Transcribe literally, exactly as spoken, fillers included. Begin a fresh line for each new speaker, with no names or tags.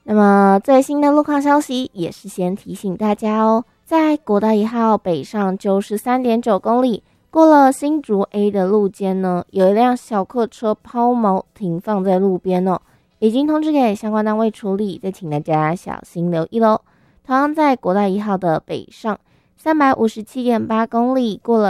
那么最新的路况消息也是先提醒大家哦，在国道一号北上九十三点九公里，过了新竹 A 的路肩呢，有一辆小客车抛锚停放在路边哦，已经通知给相关单位处理，再请大家小心留意咯。同样在国道一号的北上三百五十七点八公里，过了